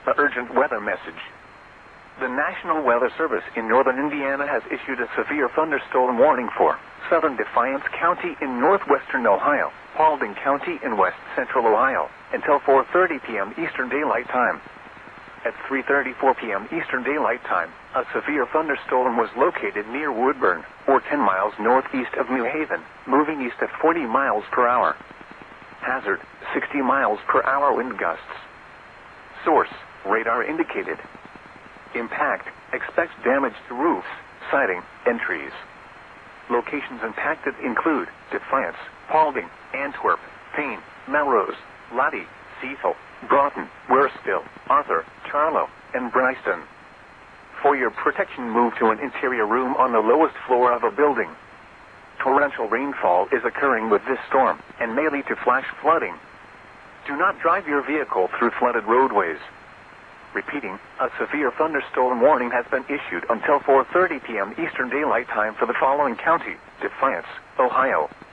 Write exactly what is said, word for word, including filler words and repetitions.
A urgent weather message. The National Weather Service in northern Indiana has issued a severe thunderstorm warning for southern Defiance County in northwestern Ohio, Paulding County in west central Ohio, until four thirty p.m. Eastern Daylight Time. At three thirty-four p.m. Eastern Daylight Time, a severe thunderstorm was located near Woodburn, or ten miles northeast of New Haven, moving east at forty miles per hour. Hazard, sixty miles per hour wind gusts. Source, radar indicated. Impact, expects damage to roofs, siding, and trees. Locations impacted include Defiance, Paulding, Antwerp, Payne, Melrose, Lottie, Cecil, Broughton, Worstville, Arthur, Charlo, and Bryston. For your protection, move to an interior room on the lowest floor of a building. Torrential rainfall is occurring with this storm and may lead to flash flooding. Do not drive your vehicle through flooded roadways. Repeating, a severe thunderstorm warning has been issued until four thirty p.m. Eastern Daylight Time for the following county: Defiance, Ohio,